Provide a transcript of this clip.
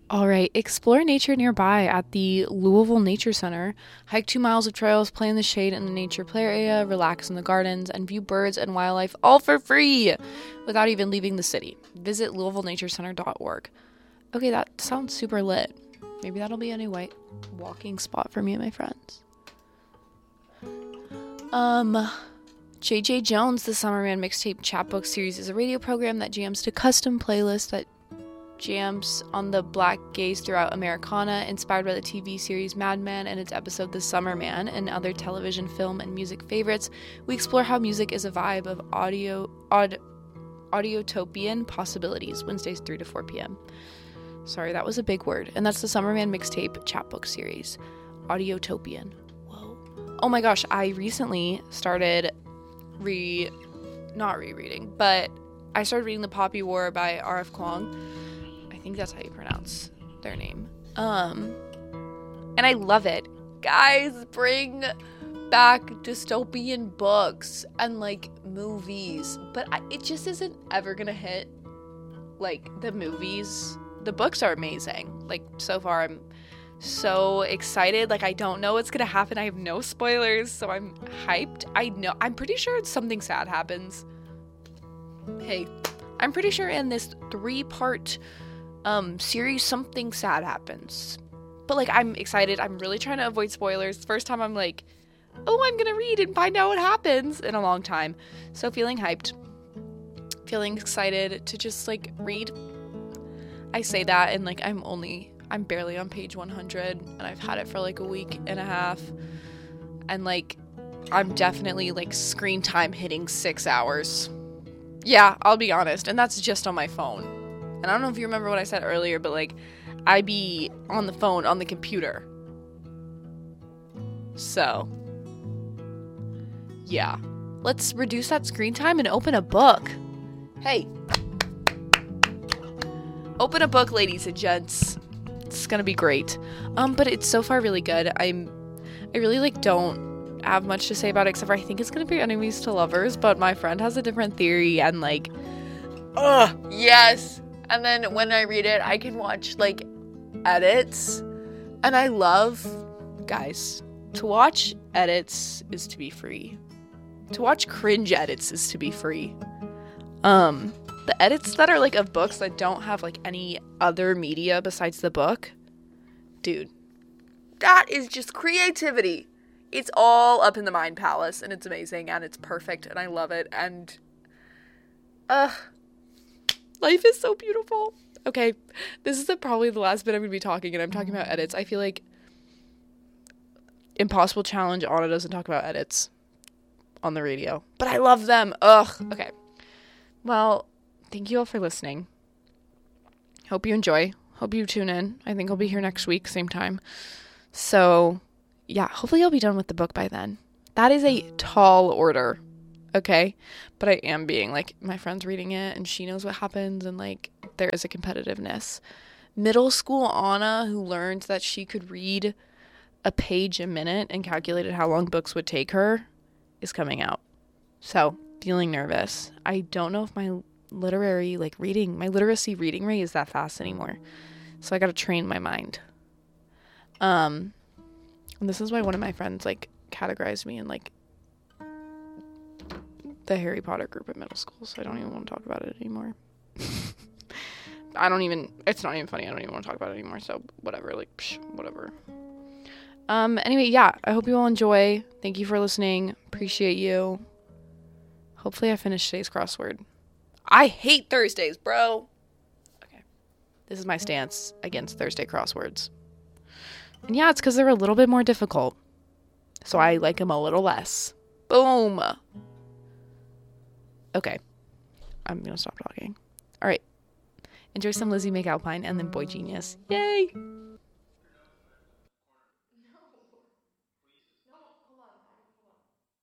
All right, explore nature nearby at the Louisville Nature Center. Hike 2 miles of trails, play in the shade in the nature play area, relax in the gardens, and view birds and wildlife all for free without even leaving the city. Visit LouisvilleNatureCenter.org. Okay, that sounds super lit. Maybe that'll be a new walking spot for me and my friends. JJ Jones, the Summerman Mixtape Chapbook Series, is a radio program that jams to custom playlists that jams on the black gaze throughout Americana, inspired by the TV series Mad Men and its episode The Summer Man, and other television, film, and music favorites. We explore how music is a vibe of audiotopian possibilities, Wednesdays 3 to 4 p.m. Sorry, that was a big word. And that's the Summerman Mixtape Chapbook Series. Audiotopian. Whoa. Oh my gosh, I recently started not rereading, but I started reading The Poppy War by R.F. Kuang. I think that's how you pronounce their name. And I love it. Guys, bring back dystopian books and like movies, but it just isn't ever gonna hit like the movies. The books are amazing. Like, so far I'm so excited. Like, I don't know what's gonna happen. I have no spoilers, so I'm hyped. I'm pretty sure something sad happens. Hey, I'm pretty sure in this 3-part series something sad happens, but like, I'm excited. I'm really trying to avoid spoilers. First time I'm like, oh, I'm gonna read and find out what happens in a long time. So feeling hyped, feeling excited to just like read. I say that and like I'm barely on page 100 and I've had it for like a week and a half, and like I'm definitely like screen time hitting 6 hours. Yeah, I'll be honest, and that's just on my phone. And I don't know if you remember what I said earlier, but like, I be on the phone, on the computer. So, yeah. Let's reduce that screen time and open a book. Hey. Open a book, ladies and gents. It's gonna be great. But it's so far really good. I really like don't have much to say about it, except for I think it's gonna be enemies to lovers, but my friend has a different theory, and like, yes. And then when I read it, I can watch, like, edits. And I love, guys, to watch edits is to be free. To watch cringe edits is to be free. The edits that are, like, of books that don't have, like, any other media besides the book, dude, that is just creativity. It's all up in the Mind Palace, and it's amazing, and it's perfect, and I love it, and, life is so beautiful. Okay, this is probably the last bit I'm going to be talking, and I'm talking about edits. I feel like Impossible Challenge, Anna doesn't talk about edits on the radio, but I love them. Okay. Well, thank you all for listening. Hope you enjoy. Hope you tune in. I think I'll be here next week, same time. So, yeah, hopefully I'll be done with the book by then. That is a tall order. Okay, but I am being like, my friend's reading it and she knows what happens, and like, there is a competitiveness. Middle school Anna, who learned that she could read a page a minute and calculated how long books would take her, is coming out. So, feeling nervous. I don't know if my literacy reading rate is that fast anymore. So I gotta train my mind. And this is why one of my friends like categorized me in like the Harry Potter group at middle school, so I don't even want to talk about it anymore. It's not even funny. I don't even want to talk about it anymore, so whatever, whatever. Anyway, yeah, I hope you all enjoy. Thank you for listening. Appreciate you. Hopefully I finished today's crossword. I hate Thursdays, bro. Okay. This is my stance against Thursday crosswords. And yeah, it's because they're a little bit more difficult, so I like them a little less. Boom. Okay, I'm gonna stop talking. All right, enjoy some Lizzie McAlpine and then Boy Genius. Yay!